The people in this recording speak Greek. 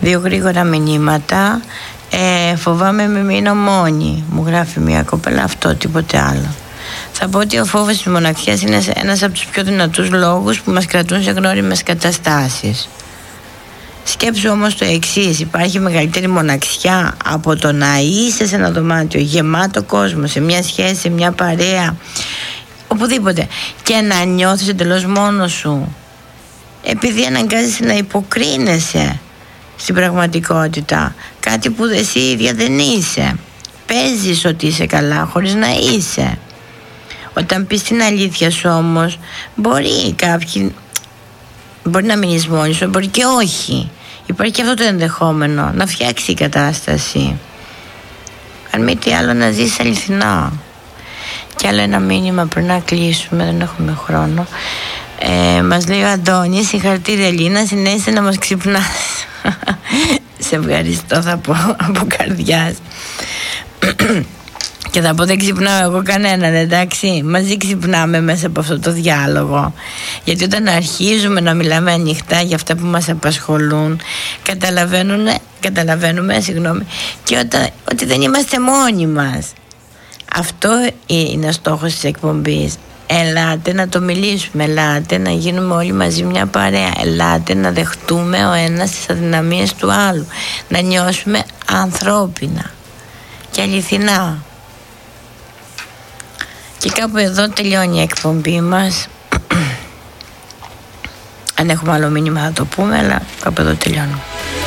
2 γρήγορα μηνύματα. Φοβάμαι μην μείνω μόνη, μου γράφει μια κοπέλα. Αυτό, τίποτε άλλο. Θα πω ότι ο φόβος της μοναξιάς είναι ένας από τους πιο δυνατούς λόγους που μας κρατούν σε γνώριμες καταστάσεις. Σκέψου όμως το εξής: υπάρχει μεγαλύτερη μοναξιά από το να είσαι σε ένα δωμάτιο γεμάτο κόσμο, σε μια σχέση, σε μια παρέα, οπουδήποτε, και να νιώθεις εντελώς μόνος σου, επειδή αναγκάζεσαι να υποκρίνεσαι στην πραγματικότητα, κάτι που εσύ ίδια δεν είσαι. Παίζεις ότι είσαι καλά χωρίς να είσαι. Όταν πεις την αλήθεια σου όμως, μπορεί να μείνεις μόνοι σου, μπορεί και όχι. Υπάρχει και αυτό το ενδεχόμενο, να φτιάξει η κατάσταση. Αν μη τι άλλο, να ζεις αληθινά. Και άλλο ένα μήνυμα πριν να κλείσουμε, δεν έχουμε χρόνο. Μας λέει ο Αντώνης: συγχαρητήρια Λίνα, συνέχισε να μας ξυπνάς. Σε ευχαριστώ, θα πω από καρδιάς. Και θα πω, δεν ξυπνάω εγώ κανέναν, εντάξει. Μαζί ξυπνάμε μέσα από αυτό το διάλογο. Γιατί όταν αρχίζουμε να μιλάμε ανοιχτά για αυτά που μας απασχολούν, καταλαβαίνουμε και ότι δεν είμαστε μόνοι μας. Αυτό είναι ο στόχος της εκπομπής. Ελάτε να το μιλήσουμε, ελάτε να γίνουμε όλοι μαζί μια παρέα, ελάτε να δεχτούμε ο ένας τις αδυναμίες του άλλου, να νιώσουμε ανθρώπινα και αληθινά. Και κάπου εδώ τελειώνει η εκπομπή μας. Αν έχουμε άλλο μήνυμα θα το πούμε, αλλά κάπου εδώ τελειώνω.